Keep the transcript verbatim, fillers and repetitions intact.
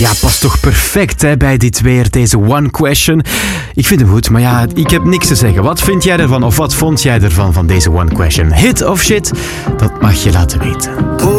Ja, past toch perfect hè, bij dit weer, deze One Question. Ik vind hem goed, maar ja, ik heb niks te zeggen. Wat vind jij ervan, of wat vond jij ervan, van deze One Question? Hit of shit? Dat mag je laten weten.